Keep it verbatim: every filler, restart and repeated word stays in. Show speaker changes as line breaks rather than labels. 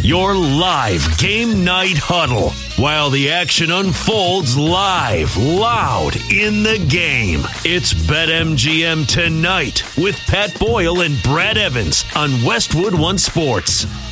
your live game night huddle, while the action unfolds live, loud in the game. It's BetMGM Tonight with Pat Boyle and Brad Evans on Westwood One Sports.